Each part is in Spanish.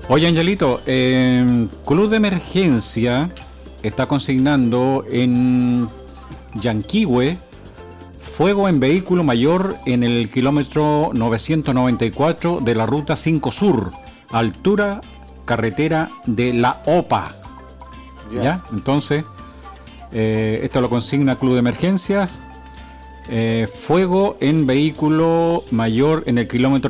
Oye, Angelito, Club de Emergencia está consignando en Yanquihue fuego en vehículo mayor en el kilómetro 994 de la ruta 5 Sur, altura carretera de La Opa. ¿Ya? Entonces, esto lo consigna Club de Emergencias. Fuego en vehículo mayor en el kilómetro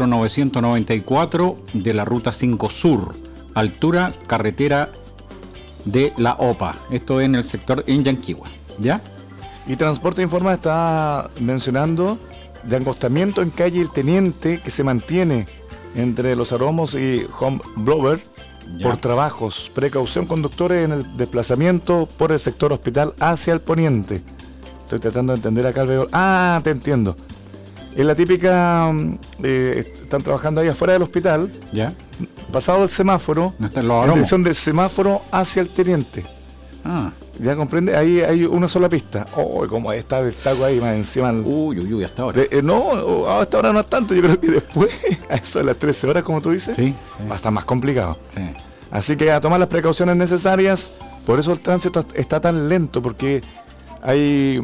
994 de la ruta 5 Sur, altura carretera de La Opa. Esto en el sector en Yanquihue, ¿ya? Y Transporte Informa está mencionando de acostamiento en calle El Teniente que se mantiene entre Los Aromos y Home Blower por trabajos. Precaución conductores en el desplazamiento por el sector Hospital hacia el poniente. Estoy tratando de entender acá el veo. Ah, te entiendo. Es la típica. Están trabajando ahí afuera del hospital. Ya. Pasado el semáforo. No está en en dirección del semáforo hacia el teniente. Ah. Ya comprende. Ahí hay una sola pista. Oh, como está el taco ahí más encima. Uy, hasta ahora. No, hasta ahora no es tanto. Yo creo que después, a eso de las 13 horas, como tú dices, sí. Va a estar más complicado. Sí. Así que a tomar las precauciones necesarias. Por eso el tránsito está tan lento, porque hay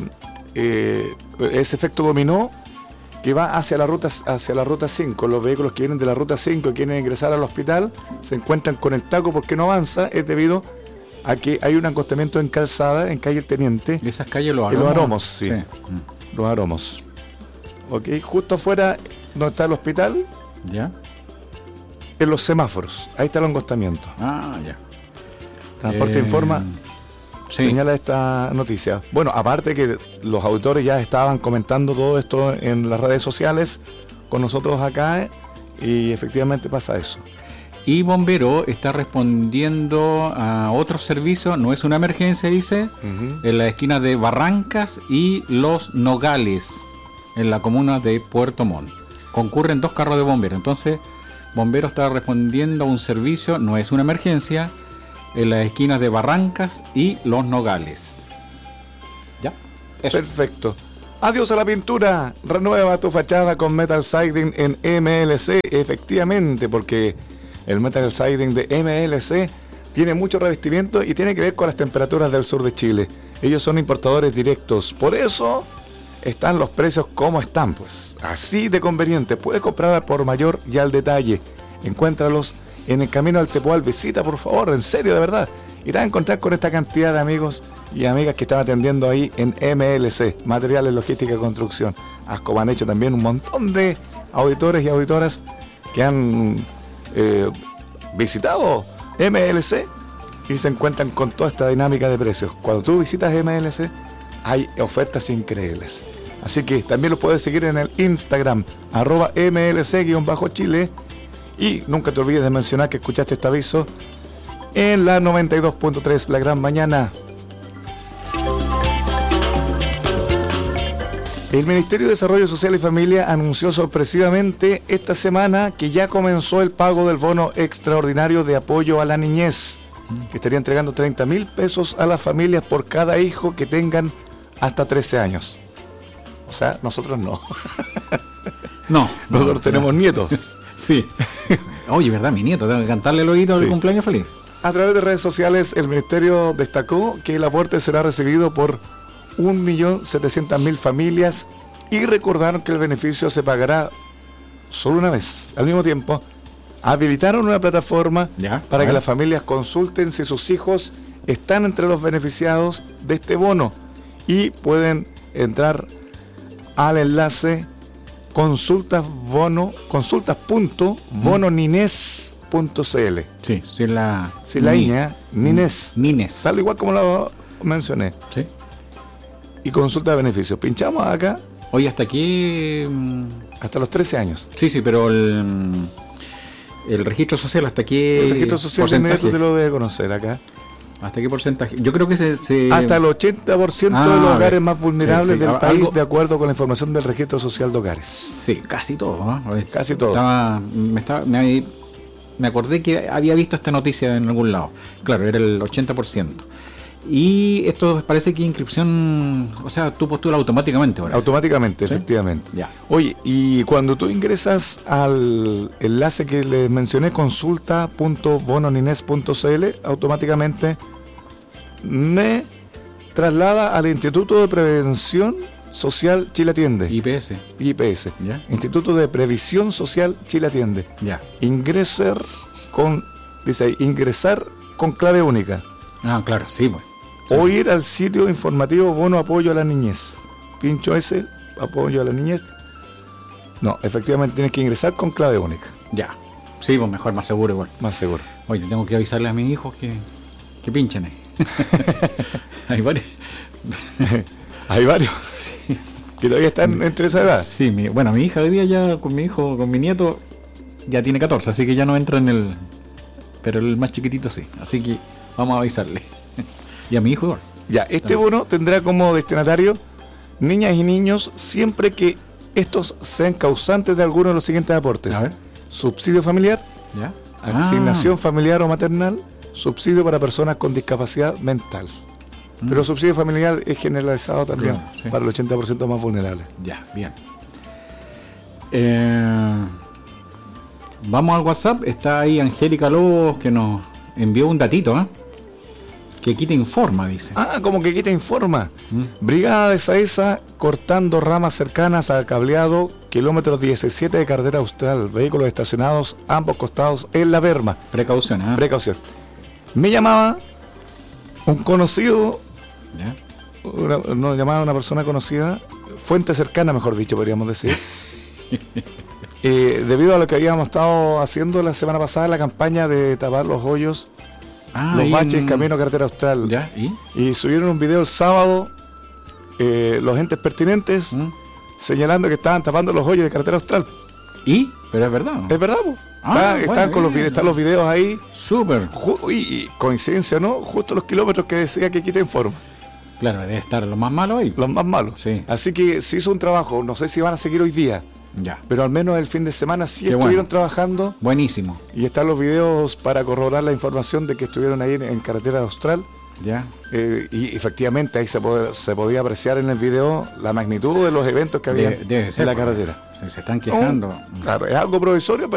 ese efecto dominó que va hacia la ruta 5. Los vehículos que vienen de la ruta 5 y quieren ingresar al hospital se encuentran con el taco porque no avanza, es debido a que hay un acostamiento en calzada en calle El Teniente. ¿Y esas calles Los Aromos? Aromos? Los Aromos, sí. Los Aromos. Ok, justo afuera donde está el hospital. Ya. En los semáforos, ahí está el acostamiento. Ah, ya. Transporte Informa. Sí. Señala esta noticia. Bueno, aparte que los auditores ya estaban comentando todo esto en las redes sociales con nosotros acá y efectivamente pasa eso. Y Bombero está respondiendo a otro servicio, no es una emergencia, dice, en la esquina de Barrancas y Los Nogales, en la comuna de Puerto Montt. Concurren 2 carros de bomberos, entonces Bombero está respondiendo a un servicio, no es una emergencia, en las esquinas de Barrancas y Los Nogales. ¿Ya? Eso. Perfecto. Adiós a la pintura. Renueva tu fachada con Metal Siding en MLC. Efectivamente, porque el Metal Siding de MLC tiene mucho revestimiento y tiene que ver con las temperaturas del sur de Chile. Ellos son importadores directos. Por eso están los precios como están, pues. Así de conveniente. Puedes comprar por mayor y al detalle. Encuéntralos en el camino al Tepual. Visita, por favor, en serio, de verdad. Y te vas a encontrar con esta cantidad de amigos y amigas que están atendiendo ahí en MLC, Materiales, Logística y Construcción. Como han hecho también un montón de auditores y auditoras que han visitado MLC y se encuentran con toda esta dinámica de precios. Cuando tú visitas MLC, hay ofertas increíbles. Así que también los puedes seguir en el Instagram, @MLC_Chile. Y nunca te olvides de mencionar que escuchaste este aviso en la 92.3, La Gran Mañana. El Ministerio de Desarrollo Social y Familia anunció sorpresivamente esta semana que ya comenzó el pago del bono extraordinario de apoyo a la niñez, que estaría entregando 30.000 pesos a las familias por cada hijo que tengan hasta 13 años. O sea, nosotros no. No. Nosotros tenemos nietos. Sí. Oye, ¿verdad? Mi nieto, tengo que cantarle el oído del cumpleaños feliz. A través de redes sociales, el Ministerio destacó que el aporte será recibido por 1.700.000 familias y recordaron que el beneficio se pagará solo una vez. Al mismo tiempo, habilitaron una plataforma para que las familias consulten si sus hijos están entre los beneficiados de este bono y pueden entrar al enlace consultas.bononines.cl. Sí, sin la iña, Nines. Tal igual como lo mencioné. Sí. Y consulta de beneficios. Pinchamos acá. Oye, hasta aquí. Hasta los 13 años. Sí, pero el registro social, hasta aquí. El registro social de inmediato te lo debe conocer acá. ¿Hasta qué porcentaje? Yo creo que se... Hasta el 80% de los hogares más vulnerables del país, de acuerdo con la información del Registro Social de Hogares. Sí, casi todo, ¿no? Casi todo. Me acordé que había visto esta noticia en algún lado. Claro, era el 80%. Y esto parece que inscripción, o sea, tú postulas automáticamente ahora. Automáticamente, ¿Sí? efectivamente. Ya. Oye, y cuando tú ingresas al enlace que les mencioné, consulta.bononines.cl, automáticamente me traslada al Instituto de Prevención Social Chile Atiende. IPS. IPS. Ya. Instituto de Previsión Social Chile Atiende. Ya. Dice ahí, ingresar con clave única. Ah, claro, sí, pues. O ir al sitio informativo Bono Apoyo a la Niñez. Pincho ese, apoyo a la niñez. No, efectivamente tienes que ingresar con clave única. Ya. Sí, pues mejor, más seguro igual. Más seguro. Oye, tengo que avisarle a mis hijos que pinchen ahí. Hay varios. Hay varios que todavía están entre esa edad. Sí, mi hija hoy día ya con mi hijo, con mi nieto, ya tiene 14, así que ya no entra en el... Pero el más chiquitito sí, así que vamos a avisarle. Y a mi hijo igual. Ya, este bono tendrá como destinatario niñas y niños siempre que estos sean causantes de alguno de los siguientes aportes. A ver. Subsidio familiar, ¿Ya? asignación familiar o maternal, subsidio para personas con discapacidad mental. Pero el subsidio familiar es generalizado también, Claro, sí. para el 80% más vulnerables. Ya, bien. Vamos al WhatsApp. Está ahí Angélica Lobos que nos envió un datito, ¿eh? Que aquí te informa, dice. Ah, como que aquí te informa. Brigada de Saesa cortando ramas cercanas al cableado, kilómetro 17 de carretera austral. Vehículos estacionados ambos costados en la berma. Precaución, ¿eh? Precaución. Me llamaba un conocido, ¿Ya? nos llamaba una persona conocida, fuente cercana, mejor dicho, podríamos decir. Debido a lo que habíamos estado haciendo la semana pasada, la campaña de tapar los hoyos, los ahí baches, camino carretera austral. ¿Ya? ¿Y? Y subieron un video el sábado, los entes pertinentes, señalando que estaban tapando los hoyos de carretera austral. ¿Y? Pero es verdad, ¿no? Es verdad, po. Están con están los videos ahí. Súper. Y coincidencia, ¿no? Justo los kilómetros que decía que aquí te informa. Claro, debe estar lo más malo ahí. Los más malos. Sí. Así que se hizo un trabajo, no sé si van a seguir hoy día, Ya. pero al menos el fin de semana sí Qué estuvieron bueno. trabajando. Buenísimo. Y están los videos para corroborar la información de que estuvieron ahí en carretera austral. Ya. Y efectivamente ahí se podía apreciar en el video la magnitud de los eventos que había Debe ser, en la porque carretera. Se están quejando. Claro, es algo provisorio, pero